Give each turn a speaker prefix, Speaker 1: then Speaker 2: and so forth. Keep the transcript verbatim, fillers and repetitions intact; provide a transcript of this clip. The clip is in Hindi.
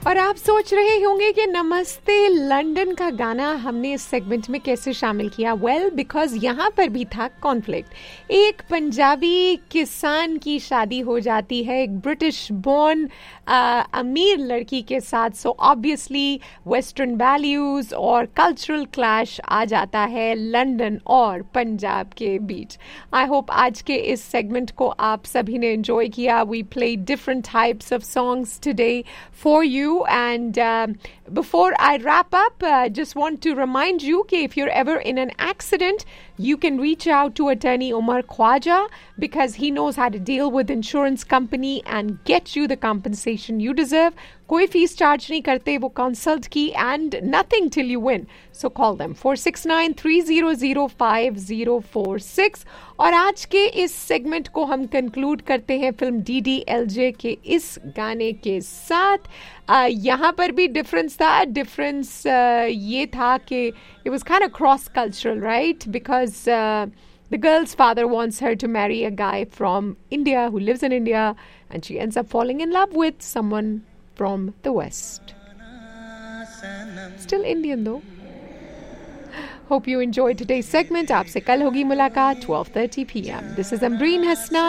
Speaker 1: और आप सोच रहे होंगे कि नमस्ते लंदन का गाना हमने इस सेगमेंट में कैसे शामिल किया। वेल बिकॉज यहाँ पर भी था कॉन्फ्लिक्ट। एक पंजाबी किसान की शादी हो जाती है एक ब्रिटिश बोर्न अमीर लड़की के साथ, सो ऑब्वियसली वेस्टर्न वैल्यूज और कल्चरल क्लैश आ जाता है लंदन और पंजाब के बीच। आई होप आज के इस सेगमेंट को आप सभी ने एंजॉय किया। We play different types of songs today for you, and uh, before I wrap up, I uh, just want to remind you that if you're ever in an accident, you can reach out to attorney Umar Khwaja because he knows how to deal with insurance company and get you the compensation you deserve. कोई फीस चार्ज नहीं करते, वो कंसल्ट की and nothing till you win. So call them four six nine three zero zero five zero four six. और आज के इस सेगमेंट को हम कंक्लूड करते हैं film D D L J के इस गाने के साथ। uh, यहाँ पर भी डिफरेंस था। डिफरेंस uh, ये था कि it was kind of cross cultural, right? Because uh, the girl's father wants her to marry a guy from India who lives in India, and she ends up falling in love with someone from the West. Still Indian though. Hope you enjoyed today's segment. आपसे कल होगी मुलाकात twelve thirty p m. This is Ambreen Hasna.